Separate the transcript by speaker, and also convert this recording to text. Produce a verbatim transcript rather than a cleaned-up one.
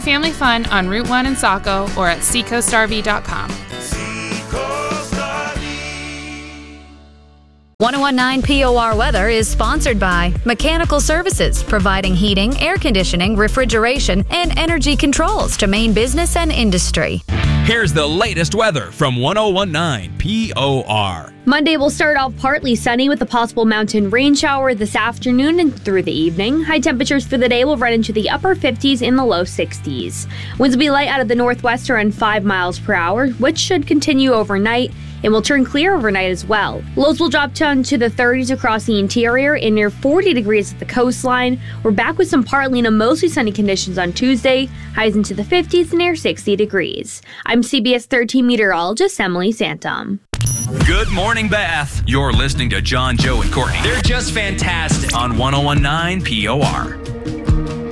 Speaker 1: family fun on Route one in Saco or at seacoast r v dot com.
Speaker 2: ten nineteen P O R weather is sponsored by Mechanical Services, providing heating, air conditioning, refrigeration, and energy controls to main business and industry.
Speaker 3: Here's the latest weather from ten nineteen P O R.
Speaker 4: Monday will start off partly sunny with a possible mountain rain shower this afternoon and through the evening. High temperatures for the day will run into the upper fifties in the low sixties. Winds will be light out of the northwest around five miles per hour, which should continue overnight. It will turn clear overnight as well. Lows will drop down to the thirties across the interior and near forty degrees at the coastline. We're back with some partly to mostly sunny conditions on Tuesday, highs into the fifties and near sixty degrees. I'm C B S thirteen meteorologist Emily Santom.
Speaker 3: Good morning, Bath. You're listening to John, Joe, and Courtney.
Speaker 5: They're just fantastic.
Speaker 3: On ten nineteen P O R.